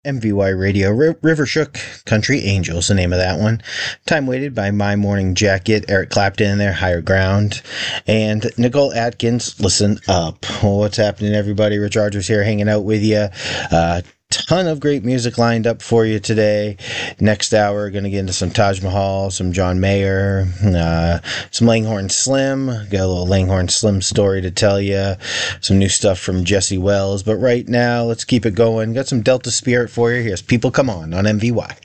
MVY Radio, River Shook, Country Angels, the name of that one. Time Waited by My Morning Jacket, Eric Clapton in there, Higher Ground. And Nicole Atkins, Listen Up. Well, what's happening, everybody? Rich Rogers here hanging out with you. Ton of great music lined up for you today. Next hour, going to get into some Taj Mahal, some John Mayer, some Langhorne Slim. Got a little Langhorne Slim story to tell you. Some new stuff from Jesse Wells. But right now, let's keep it going. Got some Delta Spirit for you. Here's People Come On MVY.